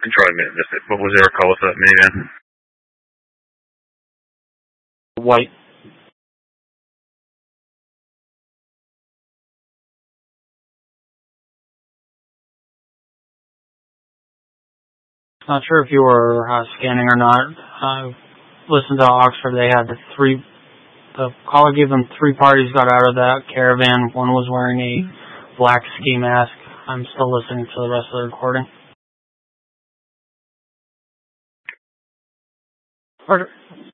Charlie missed it. What was their call with that minivan? White. Not sure if you were scanning or not. I listened to Oxford. They had the caller gave them 3 parties got out of that caravan. One was wearing a black ski mask. I'm still listening to the rest of the recording. Carter.